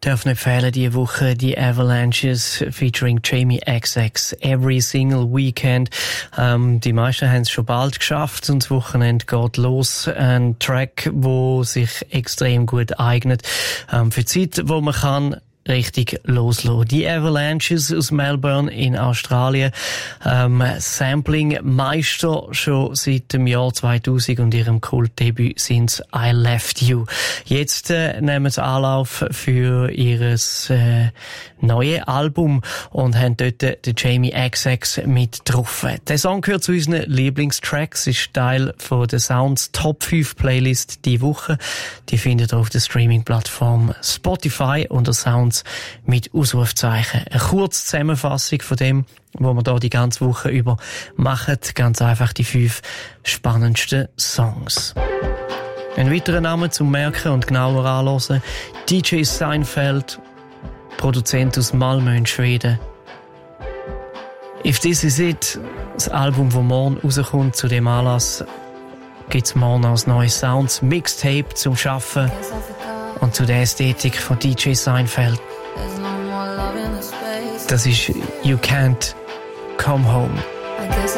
darf nicht fehlen diese Woche, die Avalanches featuring Jamie XX, Every Single Weekend. Die meisten haben es schon bald geschafft und das Wochenende geht los. Ein Track, wo sich extrem gut eignet für die Zeit, wo man kann richtig loslassen. Die Avalanches aus Melbourne in Australien, Sampling-Meister schon seit dem Jahr 2000 und ihrem Kultdebüt sind I Left You. Jetzt nehmen sie Anlauf für ihres neue Album und haben dort den Jamie XX mit drauf. Der Song gehört zu unseren Lieblingstracks, ist Teil von der Sounds Top 5 Playlist die Woche. Die findet ihr auf der Streaming-Plattform Spotify unter Sounds mit Ausrufzeichen. Eine kurze Zusammenfassung von dem, was wir da die ganze Woche über machen. Ganz einfach die 5 spannendsten Songs. Ein weiterer Name zum Merken und genauer anhören. DJ Seinfeld, Produzent aus Malmö in Schweden. If This Is It, das Album, das morgen rauskommt zu dem Anlass, gibt es morgen als neue Sounds, Mixtape zum Schaffen und zu der Ästhetik von DJ Seinfeld. Das ist You Can't Come Home.